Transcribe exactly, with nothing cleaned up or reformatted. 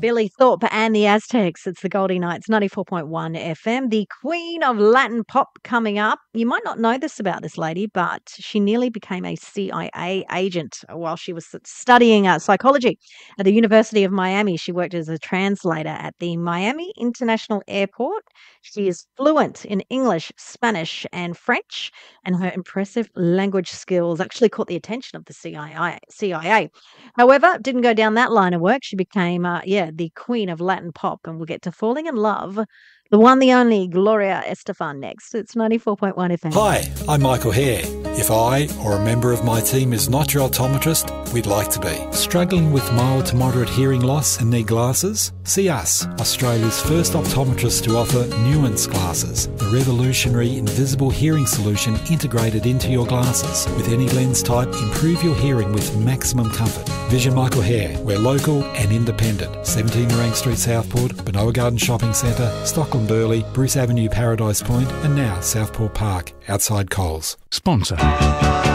Billy Thorpe and the Aztecs. It's the Goldie Nights, ninety-four point one F M. The queen of Latin pop coming up. You might not know this about this lady, but she nearly became a C I A agent while she was studying uh, psychology at the University of Miami. She worked as a translator at the Miami International Airport. She is fluent in English, Spanish, and French, and her impressive language skills actually caught the attention of the C I A. However, didn't go down that line of work. She became, uh, yeah, the queen of Latin pop, and we'll get to falling in love. The one, the only, Gloria Estefan next. It's ninety-four point one F M. Hi, I'm Michael Hare. If I or a member of my team is not your optometrist, we'd like to be. Struggling with mild to moderate hearing loss and need glasses? See us, Australia's first optometrist to offer Nuance glasses, the revolutionary invisible hearing solution integrated into your glasses. With any lens type, improve your hearing with maximum comfort. Vision Michael Hare. We're local and independent. seventeen Nerang Street, Southport, Benoa Garden Shopping Centre, Stockland Burley, Bruce Avenue, Paradise Point, and now Southport Park, outside Coles. Sponsor.